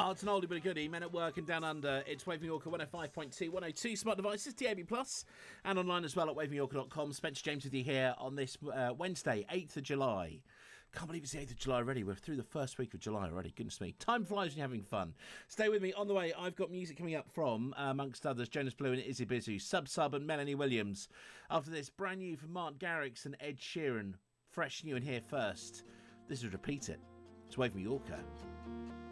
Oh, it's an oldie but a goodie. Men at Work and Down Under. It's Wave Mallorca 105.2, 102 smart devices, DAB+, and online as well at wavemallorca.com. Spencer James with you here on this Wednesday, 8th of July. Can't believe it's the 8th of July already. We're through the first week of July already. Goodness me. Time flies when you're having fun. Stay with me. On the way, I've got music coming up from, amongst others, Jonas Blue and Izzy Bizu, Sub and Melanie Williams. After this, brand new from Mark Garrix and Ed Sheeran. Fresh, new and here first. This is Repeat It. It's Wave Mallorca.